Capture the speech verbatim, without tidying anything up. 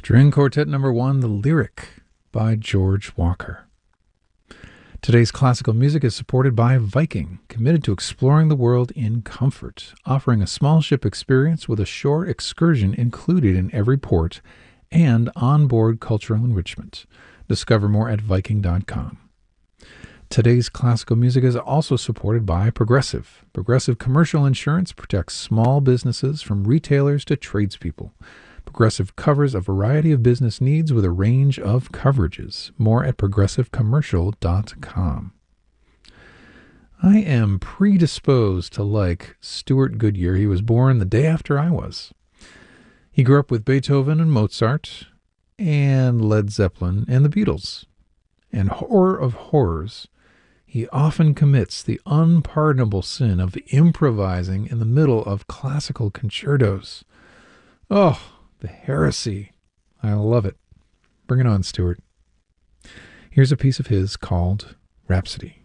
String Quartet number one, The Lyric by George Walker. Today's classical music is supported by Viking, committed to exploring the world in comfort, offering a small ship experience with a short excursion included in every port and onboard cultural enrichment. Discover more at viking dot com. Today's classical music is also supported by Progressive. Progressive Commercial Insurance protects small businesses from retailers to tradespeople. Progressive covers a variety of business needs with a range of coverages. More at progressive commercial dot com. I am predisposed to like Stuart Goodyear. He was born the day after I was. He grew up with Beethoven and Mozart and Led Zeppelin and the Beatles. And horror of horrors, he often commits the unpardonable sin of improvising in the middle of classical concertos. Oh, the heresy. I love it. Bring it on, Stuart. Here's a piece of his called Rhapsody.